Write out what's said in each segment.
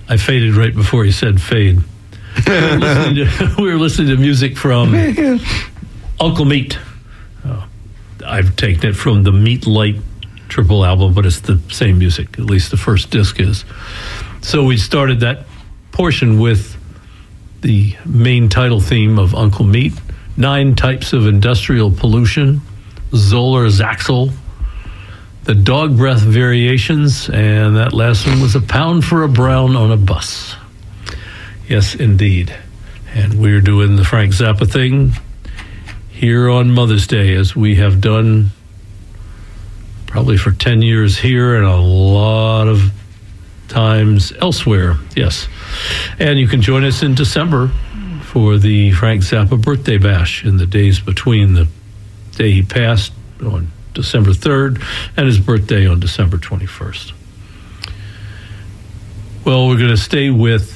I faded right before he said fade. We were listening to music from Uncle Meat. I've taken it from the Meat Light triple album, but it's the same music. At least the first disc is. So we started that portion with the main title theme of Uncle Meat, 9 Types of Industrial Pollution, Zoller Zaxel, the Dog Breath Variations, and that last one was A Pound for a Brown on a Bus. Yes, indeed. And we're doing the Frank Zappa thing here on Mother's Day, as we have done probably for 10 years here and a lot of times elsewhere. Yes. And you can join us in December for the Frank Zappa birthday bash in the days between the day he passed on December 3rd and his birthday on December 21st. Well, we're going to stay with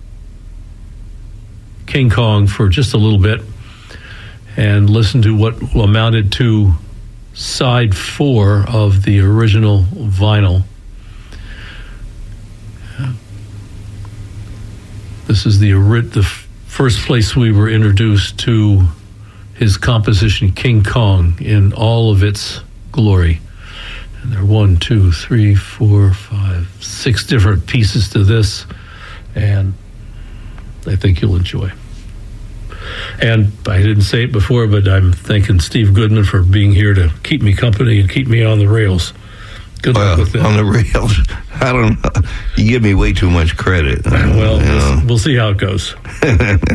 King Kong for just a little bit and listen to what amounted to side 4 of the original vinyl. This is the first place we were introduced to his composition King Kong in all of its glory. And there are 1, 2, 3, 4, 5, 6 different pieces to this, and I think you'll enjoy. And I didn't say it before, but I'm thanking Steve Goodman for being here to keep me company and keep me on the rails. Good luck with that. On the rails, I don't know. You give me way too much credit. Well, we'll see how it goes.